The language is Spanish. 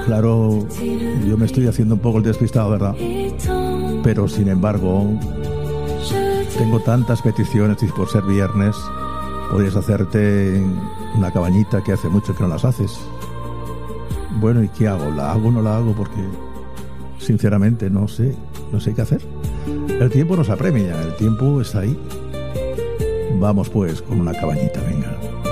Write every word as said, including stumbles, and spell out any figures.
Claro, yo me estoy haciendo un poco el despistado, ¿verdad? Pero sin embargo, tengo tantas peticiones y por ser viernes podrías hacerte una cabañita que hace mucho que no las haces. Bueno, ¿y qué hago? ¿La hago o no la hago? Porque sinceramente no sé, no sé qué hacer. El tiempo nos apremia, el tiempo está ahí. Vamos pues con una cabañita, venga.